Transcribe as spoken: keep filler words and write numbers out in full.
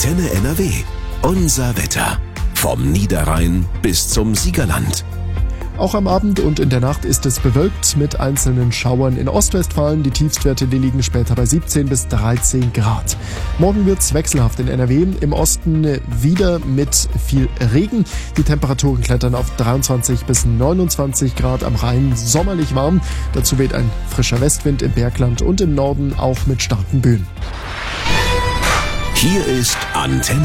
Antenne N R W. Unser Wetter. Vom Niederrhein bis zum Siegerland. Auch am Abend und in der Nacht ist es bewölkt mit einzelnen Schauern in Ostwestfalen. Die Tiefstwerte, die liegen später bei siebzehn bis dreizehn Grad. Morgen wird's wechselhaft in N R W. Im Osten wieder mit viel Regen. Die Temperaturen klettern auf dreiundzwanzig bis neunundzwanzig Grad. Am Rhein sommerlich warm. Dazu weht ein frischer Westwind im Bergland und im Norden auch mit starken Böen. Hier ist Antenne